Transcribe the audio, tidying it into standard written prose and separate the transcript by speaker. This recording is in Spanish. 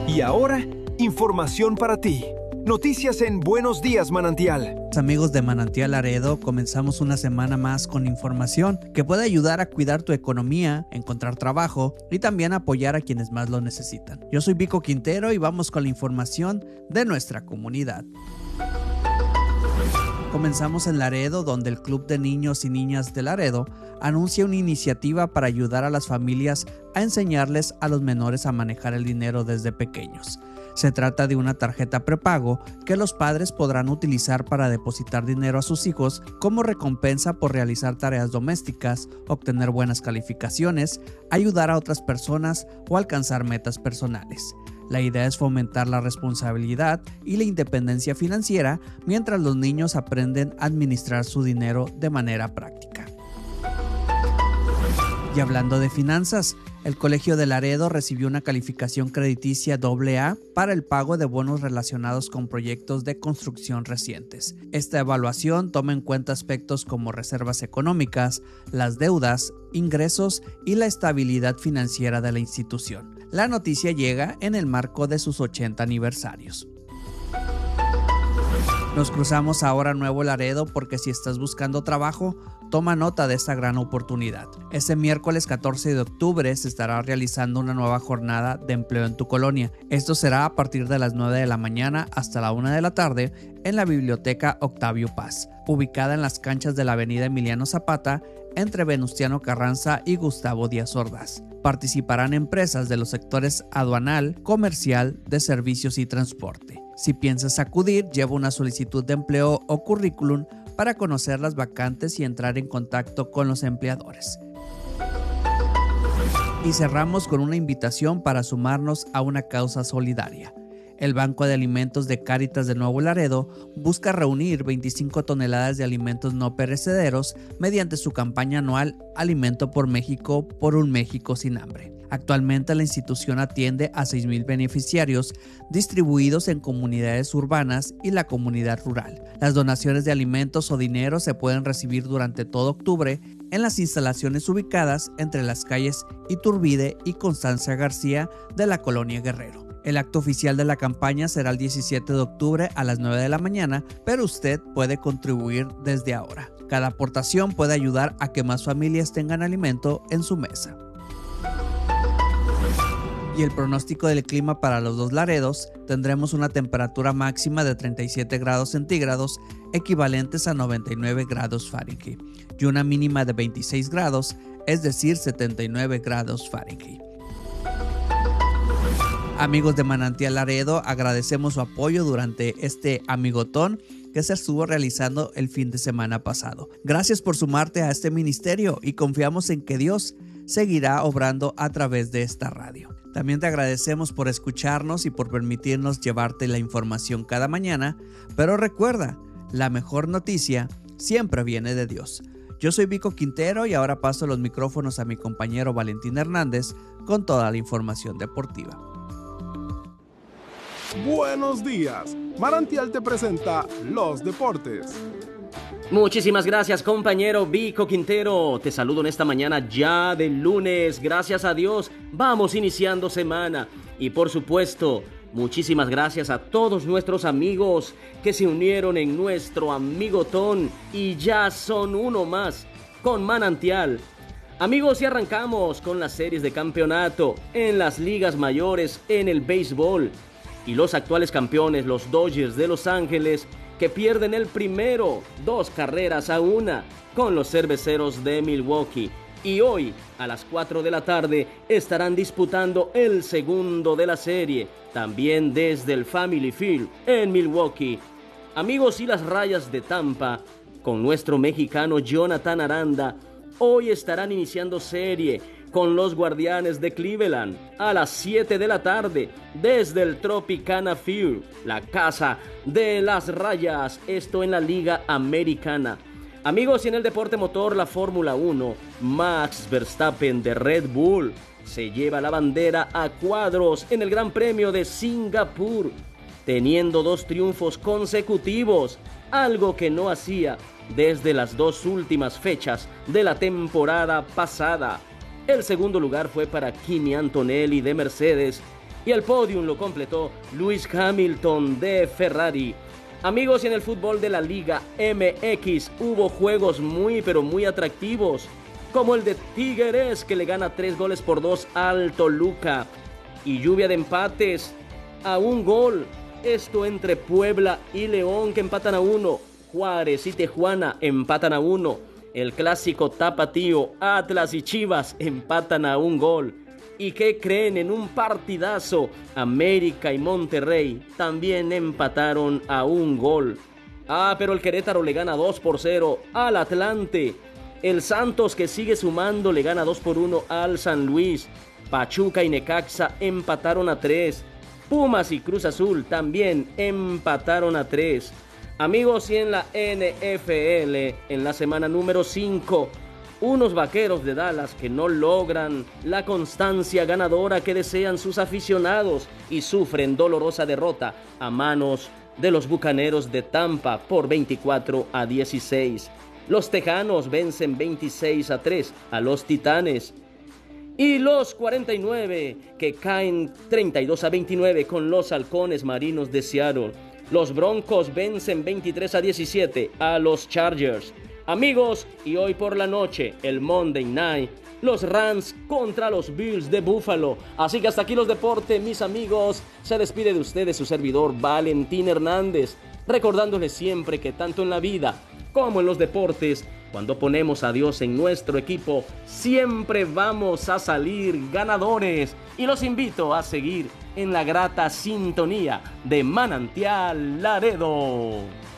Speaker 1: Y ahora, información para ti. Noticias en Buenos Días Manantial.
Speaker 2: Amigos de Manantial Laredo, comenzamos una semana más con información que puede ayudar a cuidar tu economía, encontrar trabajo y también apoyar a quienes más lo necesitan. Yo soy Vico Quintero y vamos con la información de nuestra comunidad. Comenzamos en Laredo, donde el Club de Niños y Niñas de Laredo anuncia una iniciativa para ayudar a las familias a enseñarles a los menores a manejar el dinero desde pequeños. Se trata de una tarjeta prepago que los padres podrán utilizar para depositar dinero a sus hijos como recompensa por realizar tareas domésticas, obtener buenas calificaciones, ayudar a otras personas o alcanzar metas personales. La idea es fomentar la responsabilidad y la independencia financiera mientras los niños aprenden a administrar su dinero de manera práctica. Y hablando de finanzas, el Colegio de Laredo recibió una calificación crediticia AA para el pago de bonos relacionados con proyectos de construcción recientes. Esta evaluación toma en cuenta aspectos como reservas económicas, las deudas, ingresos y la estabilidad financiera de la institución. La noticia llega en el marco de sus 80 aniversarios. Nos cruzamos ahora a Nuevo Laredo porque si estás buscando trabajo, toma nota de esta gran oportunidad. Este miércoles 14 de octubre se estará realizando una nueva jornada de empleo en tu colonia. Esto será a partir de las 9 de la mañana hasta la 1 de la tarde en la Biblioteca Octavio Paz, ubicada en las canchas de la avenida Emiliano Zapata, entre Venustiano Carranza y Gustavo Díaz Ordaz. Participarán empresas de los sectores aduanal, comercial, de servicios y transporte. Si piensas acudir, lleva una solicitud de empleo o currículum para conocer las vacantes y entrar en contacto con los empleadores. Y cerramos con una invitación para sumarnos a una causa solidaria. El Banco de Alimentos de Cáritas de Nuevo Laredo busca reunir 25 toneladas de alimentos no perecederos mediante su campaña anual Alimento por México, por un México sin hambre. Actualmente la institución atiende a 6,000 beneficiarios distribuidos en comunidades urbanas y la comunidad rural. Las donaciones de alimentos o dinero se pueden recibir durante todo octubre en las instalaciones ubicadas entre las calles Iturbide y Constancia García de la Colonia Guerrero. El acto oficial de la campaña será el 17 de octubre a las 9 de la mañana, pero usted puede contribuir desde ahora. Cada aportación puede ayudar a que más familias tengan alimento en su mesa. Y el pronóstico del clima para los dos Laredos: tendremos una temperatura máxima de 37 grados centígrados, equivalentes a 99 grados Fahrenheit, y una mínima de 26 grados, es decir, 79 grados Fahrenheit. Amigos de Manantial Laredo, agradecemos su apoyo durante este amigotón que se estuvo realizando el fin de semana pasado. Gracias por sumarte a este ministerio y confiamos en que Dios seguirá obrando a través de esta radio. También te agradecemos por escucharnos y por permitirnos llevarte la información cada mañana, pero recuerda, la mejor noticia siempre viene de Dios. Yo soy Vico Quintero y ahora paso los micrófonos a mi compañero Valentín Hernández con toda la información deportiva.
Speaker 3: Buenos días, Manantial te presenta los deportes.
Speaker 4: Muchísimas gracias, compañero Vico Quintero. Te saludo en esta mañana ya de lunes. Gracias a Dios, vamos iniciando semana. Y por supuesto, muchísimas gracias a todos nuestros amigos que se unieron en nuestro amigotón y ya son uno más con Manantial. Amigos, y arrancamos con las series de campeonato en las ligas mayores en el béisbol. Y los actuales campeones, los Dodgers de Los Ángeles, que pierden el primero 2-1 con los Cerveceros de Milwaukee. Y hoy, a las 4 de la tarde, estarán disputando el segundo de la serie, también desde el Family Field en Milwaukee. Amigos, y las Rayas de Tampa, con nuestro mexicano Jonathan Aranda, hoy estarán iniciando serie con los Guardianes de Cleveland a las 7 de la tarde desde el Tropicana Field, la casa de las Rayas, esto en la Liga Americana. Amigos, y en el deporte motor, la Fórmula 1, Max Verstappen de Red Bull se lleva la bandera a cuadros en el Gran Premio de Singapur, teniendo 2 triunfos consecutivos, algo que no hacía desde las 2 últimas fechas de la temporada pasada. El segundo lugar fue para Kimi Antonelli de Mercedes y el podium lo completó Lewis Hamilton de Ferrari. Amigos, en el fútbol de la Liga MX hubo juegos muy pero muy atractivos, como el de Tigres, que le gana 3-2 al Toluca, y lluvia de empates a un gol. Esto entre Puebla y León, que empatan a 1. Juárez y Tijuana empatan a 1. El clásico tapatío, Atlas y Chivas empatan a 1 gol. ¿Y qué creen? En un partidazo, América y Monterrey también empataron a 1 gol. Pero el Querétaro le gana 2-0 al Atlante. El Santos, que sigue sumando, le gana 2-1 al San Luis. Pachuca y Necaxa empataron a 3. Pumas y Cruz Azul también empataron a 3. Amigos, y en la NFL, en la semana número 5, unos Vaqueros de Dallas que no logran la constancia ganadora que desean sus aficionados y sufren dolorosa derrota a manos de los Bucaneros de Tampa por 24-16. Los Tejanos vencen 26-3 a los Titanes. Y los 49 que caen 32-29 con los Halcones Marinos de Seattle. Los Broncos vencen 23-17 a los Chargers. Amigos, y hoy por la noche, el Monday Night, los Rams contra los Bills de Buffalo. Así que hasta aquí los deportes, mis amigos. Se despide de ustedes su servidor Valentín Hernández, recordándoles siempre que tanto en la vida como en los deportes, cuando ponemos a Dios en nuestro equipo, siempre vamos a salir ganadores. Y los invito a seguir en la grata sintonía de Manantial Laredo.